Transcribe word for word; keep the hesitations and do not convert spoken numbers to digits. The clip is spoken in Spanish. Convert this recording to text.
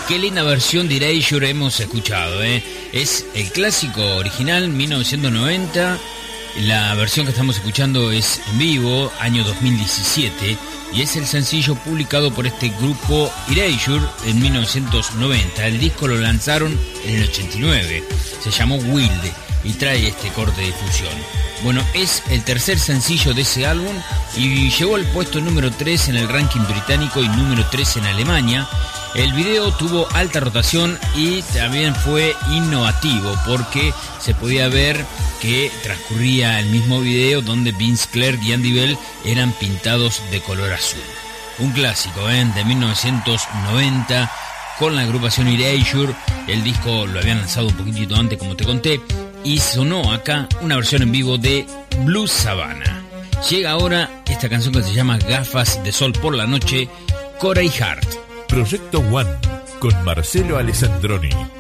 Qué linda versión de Erasure hemos escuchado, ¿eh? Es el clásico original, mil novecientos noventa. La versión que estamos escuchando es en vivo, año dos mil diecisiete, y es el sencillo publicado por este grupo Erasure en mil novecientos noventa. El disco lo lanzaron en el ochenta y nueve, se llamó Wild y trae este corte de difusión. Bueno, es el tercer sencillo de ese álbum y llegó al puesto número tres en el ranking británico y número tres en Alemania. El video tuvo alta rotación y también fue innovativo porque se podía ver que transcurría el mismo video donde Vince Clarke y Andy Bell eran pintados de color azul. Un clásico, ¿eh? De mil novecientos noventa con la agrupación Erasure. El disco lo habían lanzado un poquitito antes, como te conté, y sonó acá una versión en vivo de Blues Savannah. Llega ahora esta canción que se llama Gafas de Sol por la Noche, Corey Hart. Proyecto One con Marcelo Alessandroni.